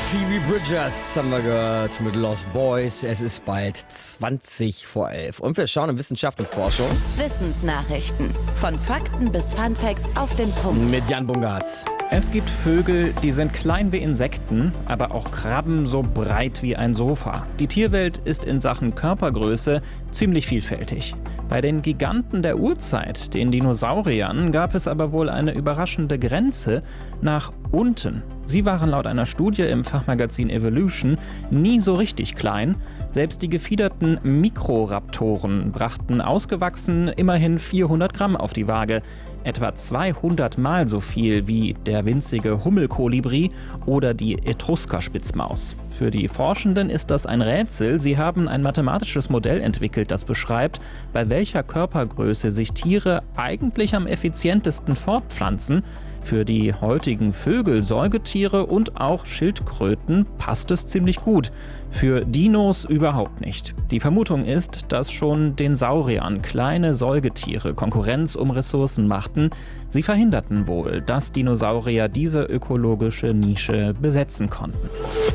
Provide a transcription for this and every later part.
Phoebe Bridgers haben wir gehört mit Lost Boys. Es ist bald 20:11 und wir schauen in Wissenschaft und Forschung. Wissensnachrichten. Von Fakten bis Funfacts auf den Punkt. Mit Jan Bungartz. Es gibt Vögel, die sind klein wie Insekten, aber auch Krabben so breit wie ein Sofa. Die Tierwelt ist in Sachen Körpergröße ziemlich vielfältig. Bei den Giganten der Urzeit, den Dinosauriern, gab es aber wohl eine überraschende Grenze nach unten. Sie waren laut einer Studie im Fachmagazin Evolution nie so richtig klein. Selbst die gefiederten Mikroraptoren brachten ausgewachsen immerhin 400 Gramm auf die Waage. Etwa 200 Mal so viel wie der winzige Hummelkolibri oder die Etruskerspitzmaus. Für die Forschenden ist das ein Rätsel. Sie haben ein mathematisches Modell entwickelt, das beschreibt, bei welcher Körpergröße sich Tiere eigentlich am effizientesten fortpflanzen. Für die heutigen Vögel, Säugetiere und auch Schildkröten passt es ziemlich gut. Für Dinos überhaupt nicht. Die Vermutung ist, dass schon den Sauriern kleine Säugetiere Konkurrenz um Ressourcen machten. Sie verhinderten wohl, dass Dinosaurier diese ökologische Nische besetzen konnten.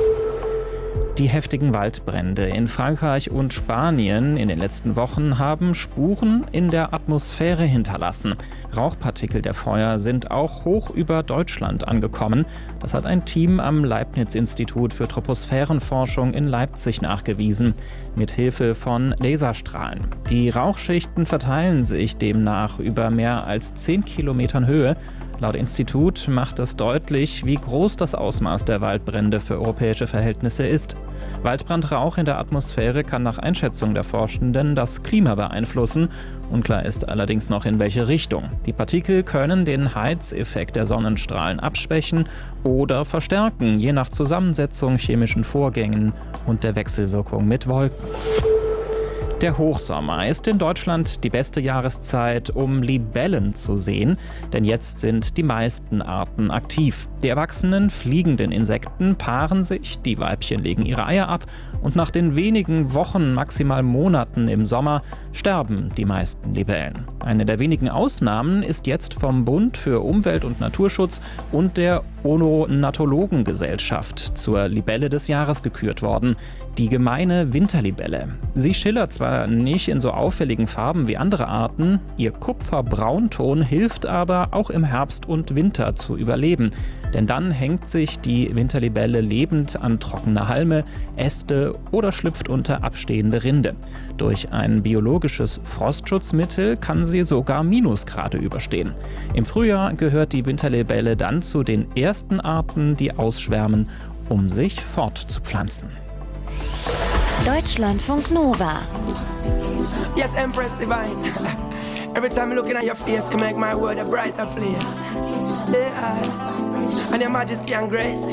Die heftigen Waldbrände in Frankreich und Spanien in den letzten Wochen haben Spuren in der Atmosphäre hinterlassen. Rauchpartikel der Feuer sind auch hoch über Deutschland angekommen. Das hat ein Team am Leibniz-Institut für Troposphärenforschung in Leipzig nachgewiesen, mit Hilfe von Laserstrahlen. Die Rauchschichten verteilen sich demnach über mehr als 10 Kilometern Höhe. Laut Institut macht es deutlich, wie groß das Ausmaß der Waldbrände für europäische Verhältnisse ist. Waldbrandrauch in der Atmosphäre kann nach Einschätzung der Forschenden das Klima beeinflussen. Unklar ist allerdings noch, in welche Richtung. Die Partikel können den Heizeffekt der Sonnenstrahlen abschwächen oder verstärken, je nach Zusammensetzung, chemischen Vorgängen und der Wechselwirkung mit Wolken. Der Hochsommer ist in Deutschland die beste Jahreszeit, um Libellen zu sehen, denn jetzt sind die meisten Arten aktiv. Die erwachsenen fliegenden Insekten paaren sich, die Weibchen legen ihre Eier ab und nach den wenigen Wochen, maximal Monaten im Sommer sterben die meisten Libellen. Eine der wenigen Ausnahmen ist jetzt vom Bund für Umwelt- und Naturschutz und der Ornithologengesellschaft zur Libelle des Jahres gekürt worden, die gemeine Winterlibelle. Sie schillert zwar nicht in so auffälligen Farben wie andere Arten, ihr Kupferbraunton hilft aber auch im Herbst und Winter zu überleben. Denn dann hängt sich die Winterlibelle lebend an trockene Halme, Äste oder schlüpft unter abstehende Rinde. Durch ein biologisches Frostschutzmittel kann sie sogar Minusgrade überstehen. Im Frühjahr gehört die Winterlibelle dann zu den ersten Arten, die ausschwärmen, um sich fortzupflanzen. Deutschlandfunk Nova. Yes, Empress Divine. Every time looking at your face can make my world a brighter place. Yeah. And your majesty and grace